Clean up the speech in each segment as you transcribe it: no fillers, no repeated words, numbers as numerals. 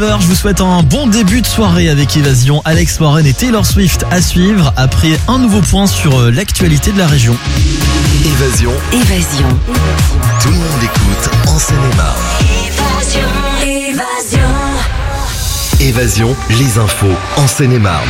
Je vous souhaite un bon début de soirée avec Évasion. Alex Warren et Taylor Swift à suivre après un nouveau point sur l'actualité de la région. Évasion. Tout le monde écoute en Seine-et-Marne. Évasion, les infos en Seine-et-Marne.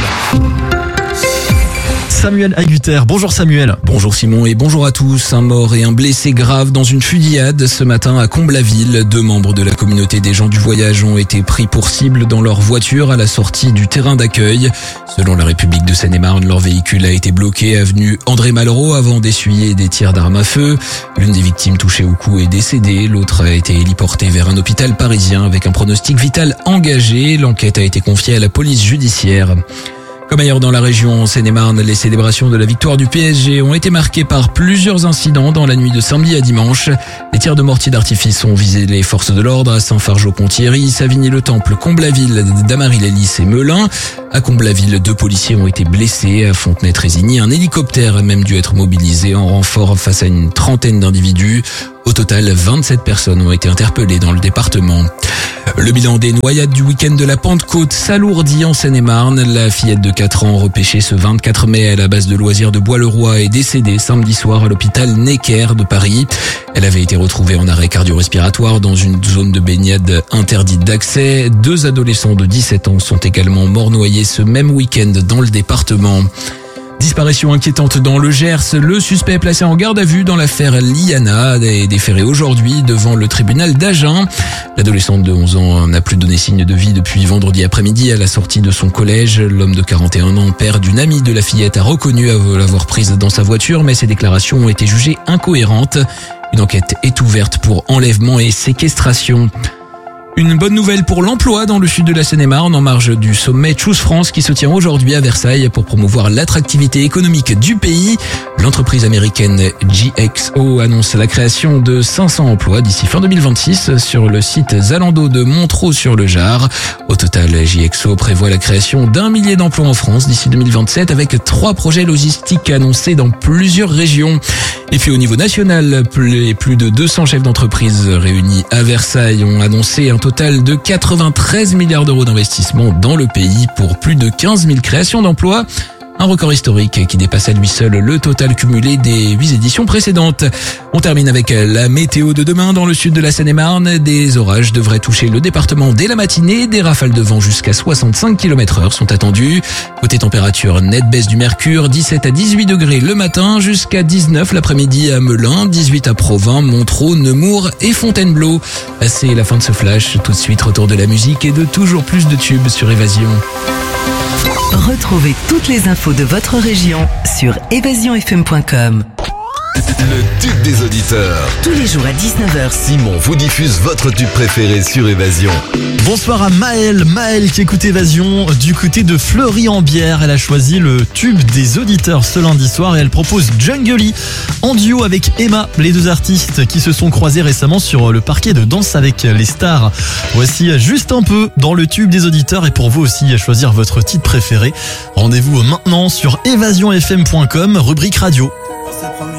Samuel Agutter. Bonjour Samuel. Bonjour Simon et bonjour à tous. Un mort et un blessé grave dans une fusillade ce matin à Comble-la-Ville. 2 membres de la communauté des gens du voyage ont été pris pour cible dans leur voiture à la sortie du terrain d'accueil. Selon la République de Seine-et-Marne, leur véhicule a été bloqué avenue André Malraux avant d'essuyer des tirs d'armes à feu. L'une des victimes touchée au cou est décédée. L'autre a été héliportée vers un hôpital parisien avec un pronostic vital engagé. L'enquête a été confiée à la police judiciaire. Comme ailleurs dans la région Seine-et-Marne, les célébrations de la victoire du PSG ont été marquées par plusieurs incidents dans la nuit de samedi à dimanche. Les tirs de mortier d'artifice ont visé les forces de l'ordre à Saint-Fargeau-Ponthierry, Savigny-le-Temple, Comble-la-Ville, Damary-les-Lys et Melun. À Comble-la-Ville, 2 policiers ont été blessés. À Fontenay-Trésigny, un hélicoptère a même dû être mobilisé en renfort face à une trentaine d'individus. Au total, 27 personnes ont été interpellées dans le département. Le bilan des noyades du week-end de la Pentecôte s'alourdit en Seine-et-Marne. La fillette de 4 ans repêchée ce 24 mai à la base de loisirs de Bois-le-Roi est décédée samedi soir à l'hôpital Necker de Paris. Elle avait été retrouvée en arrêt cardio-respiratoire dans une zone de baignade interdite d'accès. 2 adolescents de 17 ans sont également morts noyés ce même week-end dans le département. Disparition inquiétante dans le Gers. Le suspect placé en garde à vue dans l'affaire Liana est déféré aujourd'hui devant le tribunal d'Agen. L'adolescente de 11 ans n'a plus donné signe de vie depuis vendredi après-midi à la sortie de son collège. L'homme de 41 ans, père d'une amie de la fillette, a reconnu l'avoir prise dans sa voiture, mais ses déclarations ont été jugées incohérentes. Une enquête est ouverte pour enlèvement et séquestration. Une bonne nouvelle pour l'emploi dans le sud de la Seine-et-Marne en marge du sommet Choose France qui se tient aujourd'hui à Versailles pour promouvoir l'attractivité économique du pays. L'entreprise américaine GXO annonce la création de 500 emplois d'ici fin 2026 sur le site Zalando de Montreux-sur-le-Jard. Au total, GXO prévoit la création d'1 millier d'emplois en France d'ici 2027 avec 3 projets logistiques annoncés dans plusieurs régions. Et puis au niveau national, plus de 200 chefs d'entreprise réunis à Versailles ont annoncé un total de 93 milliards d'euros d'investissement dans le pays pour plus de 15 000 créations d'emplois. Un record historique qui dépasse à lui seul le total cumulé des 8 éditions précédentes. On termine avec la météo de demain dans le sud de la Seine-et-Marne. Des orages devraient toucher le département dès la matinée. Des rafales de vent jusqu'à 65 km/h sont attendues. Côté température, nette baisse du mercure, 17 à 18 degrés le matin, jusqu'à 19 l'après-midi à Melun, 18 à Provins, Montreux, Nemours et Fontainebleau. C'est la fin de ce flash. Tout de suite, retour de la musique et de toujours plus de tubes sur Évasion. Retrouvez toutes les infos de votre région sur évasionfm.com. Le tube des auditeurs. Tous les jours à 19h. Simon vous diffuse votre tube préféré sur Évasion. Bonsoir à Maëlle qui écoute Évasion du côté de Fleury-en-Bière. Elle a choisi le tube des auditeurs ce lundi soir et elle propose Jungly en duo avec Emma, les 2 artistes qui se sont croisés récemment sur le parquet de Danse avec les stars. Voici juste un peu dans le tube des auditeurs et pour vous aussi choisir votre titre préféré. Rendez-vous maintenant sur évasionfm.com, rubrique radio.